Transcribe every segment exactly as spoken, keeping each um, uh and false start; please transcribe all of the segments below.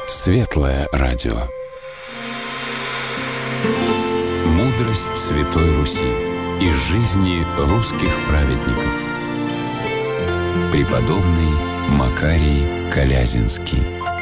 Светлое радио. Мудрость Святой Руси из жизни русских праведников. Преподобный Макарий Колязинский.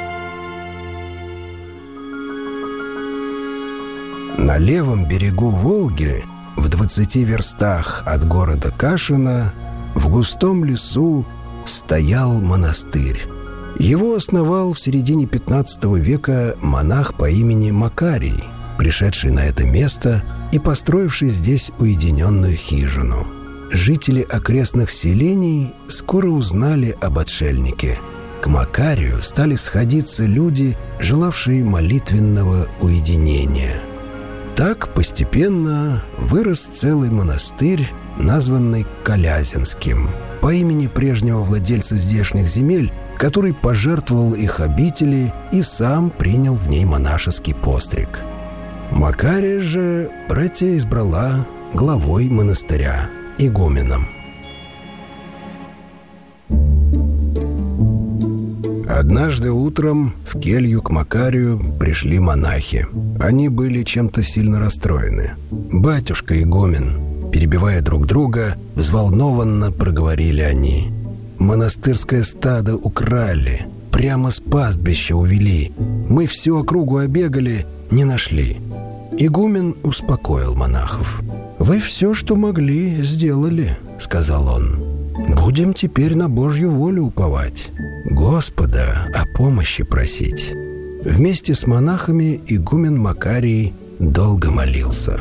На левом берегу Волги, в двадцати верстах от города Кашина, в густом лесу стоял монастырь. Его основал в середине пятнадцатого века монах по имени Макарий, пришедший на это место и построивший здесь уединенную хижину. Жители окрестных селений скоро узнали об отшельнике. К Макарию стали сходиться люди, желавшие молитвенного уединения. Так постепенно вырос целый монастырь, названный Колязинским, по имени прежнего владельца здешних земель, который пожертвовал их обители и сам принял в ней монашеский постриг. Макария же братья избрала главой монастыря, игуменом. Однажды утром в келью к Макарию пришли монахи. Они были чем-то сильно расстроены. «Батюшка игумен», перебивая друг друга, взволнованно проговорили они. «Монастырское стадо украли, прямо с пастбища увели. Мы всю округу обегали, не нашли». Игумен успокоил монахов. «Вы все, что могли, сделали», — сказал он. «Будем теперь на Божью волю уповать, Господа о помощи просить». Вместе с монахами игумен Макарий долго молился.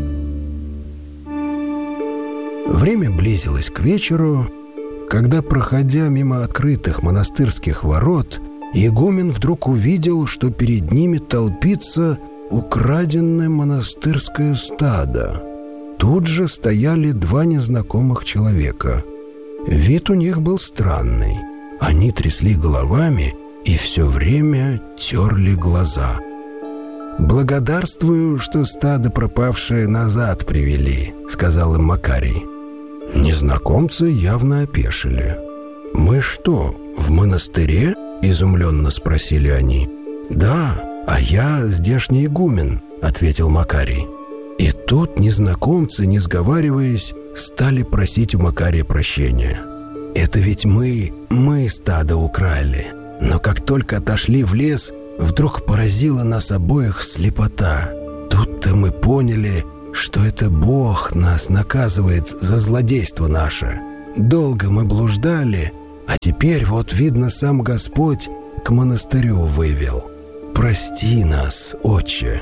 Время близилось к вечеру, когда, проходя мимо открытых монастырских ворот, игумен вдруг увидел, что перед ними толпится украденное монастырское стадо. Тут же стояли два незнакомых человека. Вид у них был странный. Они трясли головами и все время терли глаза. «Благодарствую, что стадо пропавшее назад привели», — сказал им Макарий. Незнакомцы явно опешили. «Мы что, в монастыре?» — изумленно спросили они. «Да, а я здешний игумен», — ответил Макарий. И тут незнакомцы, не сговариваясь, стали просить у Макария прощения. «Это ведь мы, мы стадо украли. Но как только отошли в лес, вдруг поразила нас обоих слепота. Тут-то мы поняли, что это Бог нас наказывает за злодейство наше. Долго мы блуждали, а теперь вот, видно, сам Господь к монастырю вывел. Прости нас, Отче».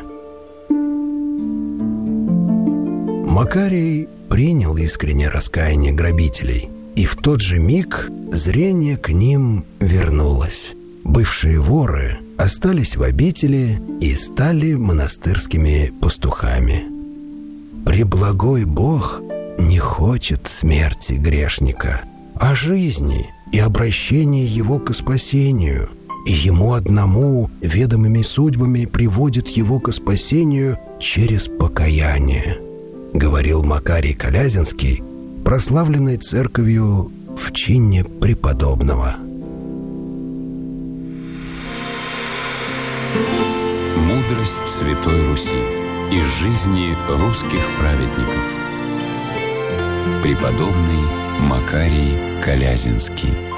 Макарий принял искреннее раскаяние грабителей, и в тот же миг зрение к ним вернулось. Бывшие воры остались в обители и стали монастырскими пастухами. Преблагой Бог не хочет смерти грешника, а жизни и обращения его к спасению, и ему одному ведомыми судьбами приводит его к спасению через покаяние, говорил Макарий Колязинский, прославленный церковью в чине преподобного. Мудрость Святой Руси из жизни русских праведников. Преподобный Макарий Колязинский.